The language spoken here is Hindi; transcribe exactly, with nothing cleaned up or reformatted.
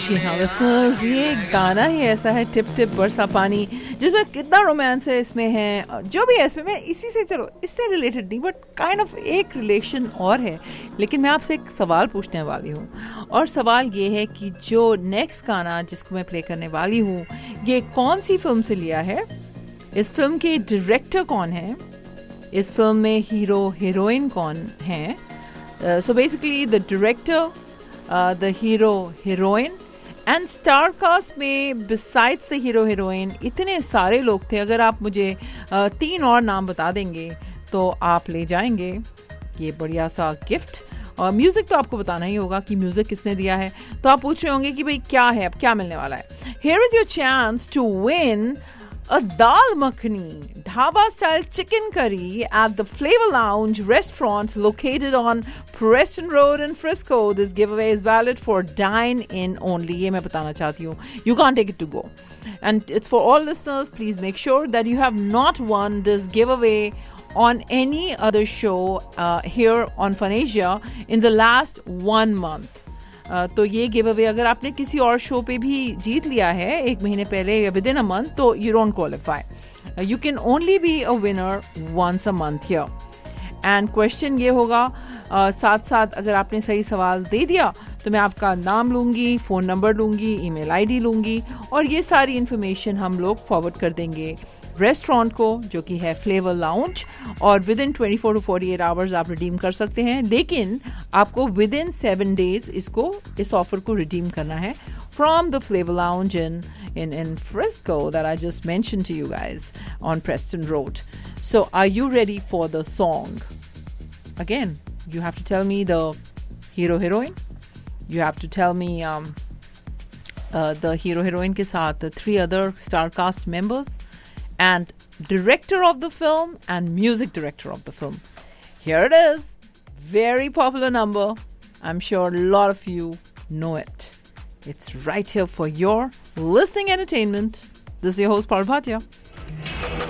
जी हाँ लिसनर्स, ये गाना ही ऐसा है टिप टिप बरसा पानी, जिसमें कितना रोमांस है इसमें है, जो भी है इसमें, मैं इसी से चलो इससे रिलेटेड नहीं बट काइंड ऑफ एक रिलेशन और है। लेकिन मैं आपसे एक सवाल पूछने वाली हूँ, और सवाल ये है कि जो नेक्स्ट गाना जिसको मैं प्ले करने वाली हूँ ये कौन सी फिल्म से लिया है, इस फिल्म के डायरेक्टर कौन है, इस फिल्म में हीरो हीरोइन कौन है। So basically the director, Uh, the hero heroine and star cast में besides the hero heroine इतने सारे लोग थे। अगर आप मुझे uh, तीन और नाम बता देंगे तो आप ले जाएंगे ये बढ़िया सा गिफ्ट। और म्यूजिक तो आपको बताना ही होगा कि म्यूजिक किसने दिया है। तो आप पूछ रहे होंगे कि भाई क्या है, अब क्या मिलने वाला है। Here is your chance to win a dal makhani dhaba style chicken curry at the Flavor Lounge restaurant located on Preston Road in Frisco. This giveaway is valid for dine in only. ये मैं बताना चाहती हूँ. You can't take it to go. And it's for all listeners. Please make sure that you have not won this giveaway on any other show uh, here on Fanasia in the last one month. Uh, तो ये गिव अवे अगर आपने किसी और शो पे भी जीत लिया है एक महीने पहले या विद इन अ मंथ, तो you don't qualify. You can only be a winner once a month here. And question ये होगा, uh, साथ साथ अगर आपने सही सवाल दे दिया तो मैं आपका नाम लूँगी, फ़ोन नंबर लूँगी, ईमेल आईडी लूँगी, और ये सारी इन्फॉर्मेशन हम लोग फॉरवर्ड कर देंगे रेस्टोरेंट को जो कि है फ्लेवर लाउंज, और with in twenty four to forty eight hours आप रिडीम कर सकते हैं। लेकिन आपको विद इन सेवन डेज इसको इस ऑफर को रिडीम करना है from the flavour lounge in in in Frisco that I just mentioned to you guys on Preston Road. So are you ready for the song? Again, you have to tell me the hero heroine. You have to tell me um, uh, the hero heroine के साथ the three other star cast members and director of the film and music director of the film. Here it is. Very popular number. I'm sure a lot of you know it. It's right here for your listening entertainment. This is your host, Parul Bhatia.